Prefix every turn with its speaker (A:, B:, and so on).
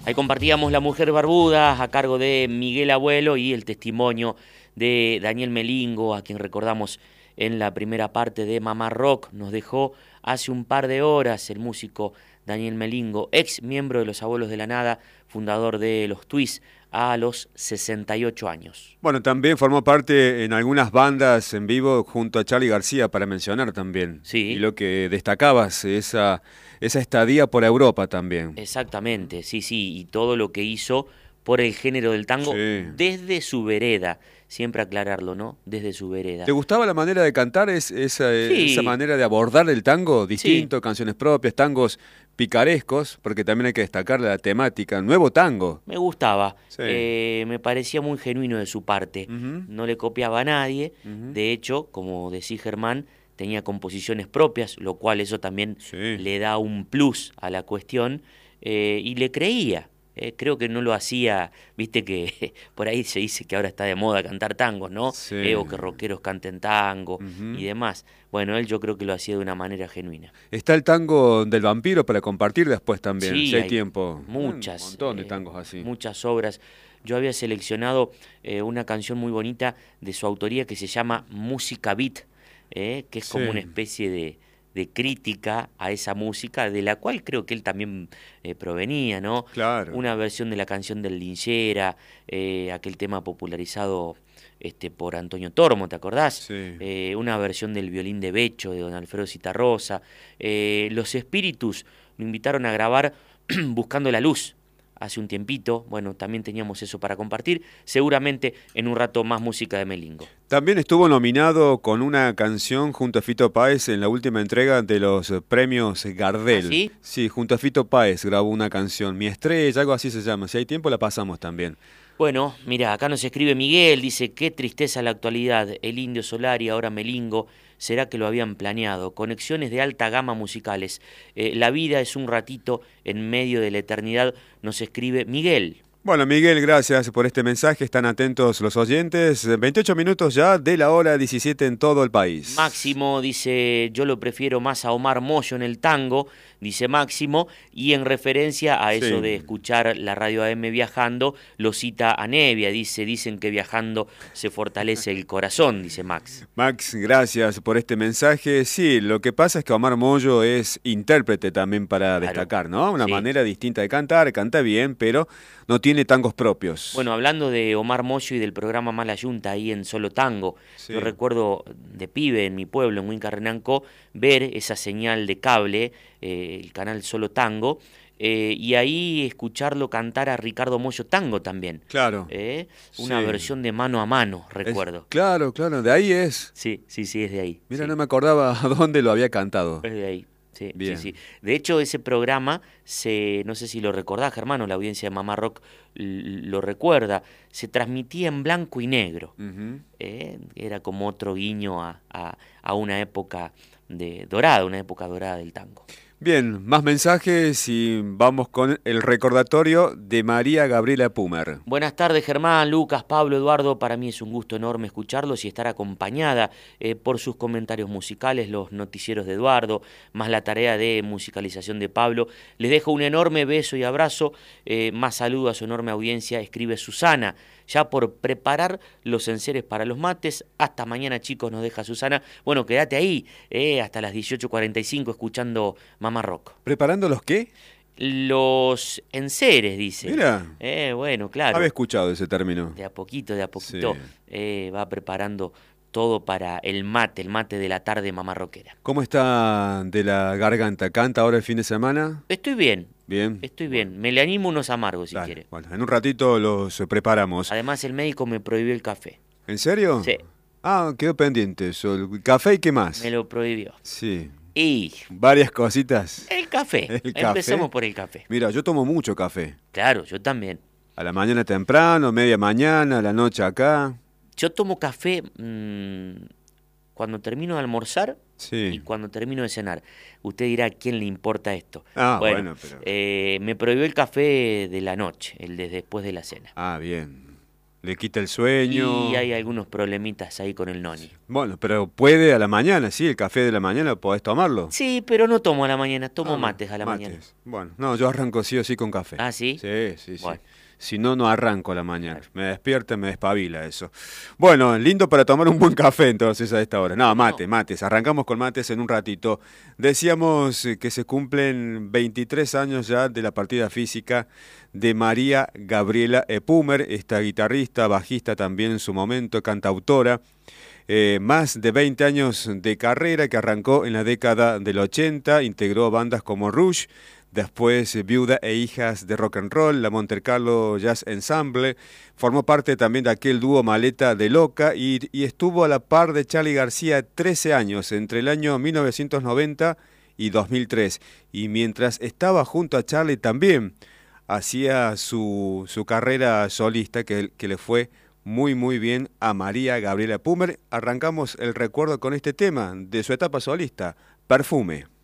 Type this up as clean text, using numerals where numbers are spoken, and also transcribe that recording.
A: Ahí compartíamos La Mujer Barbuda a cargo de Miguel Abuelo y el testimonio de Daniel Melingo, a quien recordamos en la primera parte de Mamá Rock. Nos dejó hace un par de horas el músico Daniel Melingo, ex miembro de Los Abuelos de la Nada, fundador de Los Twist, a los 68 años.
B: Bueno, también formó parte en algunas bandas en vivo junto a Charly García, para mencionar también.
A: Sí.
B: Y lo que destacabas, esa estadía por Europa también.
A: Exactamente, sí, y todo lo que hizo por el género del tango desde su vereda, siempre aclararlo, ¿no? Desde su vereda.
B: ¿Te gustaba la manera de cantar, esa manera de abordar el tango distinto, canciones propias, tangos picarescos, porque también hay que destacar la temática, nuevo tango?
A: Me gustaba, me parecía muy genuino de su parte, no le copiaba a nadie, de hecho, como decía Germán, tenía composiciones propias, lo cual eso también le da un plus a la cuestión, y le creía. Creo que no lo hacía, viste que por ahí se dice que ahora está de moda cantar tangos, ¿no? O que rockeros canten tango y demás. Bueno, él yo creo que lo hacía de una manera genuina.
B: Está el tango del vampiro para compartir después también, si hay tiempo.
A: Muchas.
B: Un montón de tangos así.
A: Muchas obras. Yo había seleccionado una canción muy bonita de su autoría que se llama Música Beat, que es como una especie de crítica a esa música, de la cual creo que él también provenía, ¿no?
B: Claro.
A: Una versión de la canción del Linchera, aquel tema popularizado por Antonio Tormo, ¿te acordás?
B: Sí.
A: Una versión del Violín de Becho, de don Alfredo Citarrosa. Los Espíritus lo invitaron a grabar Buscando la Luz, hace un tiempito. Bueno, también teníamos eso para compartir. Seguramente en un rato más música de Melingo.
B: También estuvo nominado con una canción junto a Fito Páez en la última entrega de los premios Gardel.
A: ¿Ah, sí?
B: Sí, junto a Fito Páez grabó una canción, Mi Estrella, algo así se llama. Si hay tiempo la pasamos también.
A: Bueno, mira, acá nos escribe Miguel, dice, qué tristeza la actualidad, el Indio Solari, ahora Melingo, será que lo habían planeado, conexiones de alta gama musicales, la vida es un ratito en medio de la eternidad, nos escribe Miguel.
B: Bueno, Miguel, gracias por este mensaje, están atentos los oyentes, 28 minutos ya de la hora 17 en todo el país.
A: Máximo dice, yo lo prefiero más a Omar Mollo en el tango, dice Máximo, y en referencia a eso de escuchar la radio AM viajando, lo cita a Nevia, dicen que viajando se fortalece el corazón, dice Max.
B: Max, gracias por este mensaje. Sí, lo que pasa es que Omar Mollo es intérprete también para destacar, ¿no? Una manera distinta de cantar, canta bien, pero no tiene tangos propios.
A: Bueno, hablando de Omar Mollo y del programa Mala Yunta ahí en Solo Tango, yo recuerdo de pibe en mi pueblo, en Huincarrenanco, ver esa señal de cable, el canal Solo Tango, y ahí escucharlo cantar a Ricardo Mollo tango también.
B: Claro.
A: Una versión de Mano a Mano, recuerdo.
B: Claro, de ahí es.
A: Sí, es de ahí.
B: Mira, no me acordaba a dónde lo había cantado.
A: Es de ahí. Sí. De hecho, ese programa, no sé si lo recordás, Germán, o la audiencia de Mamá Rock lo recuerda, se transmitía en blanco y negro. Era como otro guiño a una época dorada, una época dorada del tango.
B: Bien, más mensajes y vamos con el recordatorio de María Gabriela Pumer.
A: Buenas tardes, Germán, Lucas, Pablo, Eduardo. Para mí es un gusto enorme escucharlos y estar acompañada por sus comentarios musicales, los noticieros de Eduardo, más la tarea de musicalización de Pablo. Les dejo un enorme beso y abrazo. Más saludo a su enorme audiencia, escribe Susana. Ya por preparar los enseres para los mates. Hasta mañana, chicos, nos deja Susana. Bueno, quédate ahí, hasta las 18:45 escuchando Mamá Rock.
B: ¿Preparando los qué?
A: Los enseres, dice.
B: Mira.
A: Bueno, claro.
B: Había escuchado ese término.
A: De a poquito, va preparando todo para el mate de la tarde Mamá Rockera.
B: ¿Cómo está de la garganta? ¿Canta ahora el fin de semana?
A: Estoy bien.
B: Bien.
A: Estoy bien. Me le animo unos amargos si quiere.
B: Bueno, en un ratito los preparamos.
A: Además, el médico me prohibió el café.
B: ¿En serio?
A: Sí.
B: Ah, quedó pendiente eso. ¿El café y qué más?
A: Me lo prohibió.
B: Sí.
A: Y
B: varias cositas.
A: El café. Empecemos por el café.
B: Mira, yo tomo mucho café.
A: Claro, yo también.
B: A la mañana temprano, media mañana, a la noche acá.
A: Yo tomo café cuando termino de almorzar y cuando termino de cenar. Usted dirá, ¿a quién le importa esto?
B: Bueno, pero...
A: me prohibió el café de la noche, el de después de la cena.
B: Bien. Le quita el sueño.
A: Y hay algunos problemitas ahí con el noni.
B: Bueno, pero puede a la mañana, ¿sí? El café de la mañana podés tomarlo.
A: Sí, pero no tomo a la mañana, tomo mates a la mañana.
B: Bueno, no, yo arranco sí o sí con café.
A: ¿Ah, sí?
B: Sí.
A: Bueno.
B: Si no, no arranco a la mañana. Claro. Me despierta, me despabila eso. Bueno, lindo para tomar un buen café entonces a esta hora. No, mates. Arrancamos con mates en un ratito. Decíamos que se cumplen 23 años ya de la partida física de María Gabriela Epumer, esta guitarrista, bajista también en su momento, cantautora. Más de 20 años de carrera que arrancó en la década del 80, integró bandas como Rush, después Viuda e Hijas de Rock and Roll, la Monte Carlo Jazz Ensemble, formó parte también de aquel dúo Maleta de Loca y estuvo a la par de Charly García 13 años, entre el año 1990 y 2003. Y mientras estaba junto a Charly también hacía su carrera solista que le fue muy bien a María Gabriela Epumer. Arrancamos el recuerdo con este tema de su etapa solista, Perfume.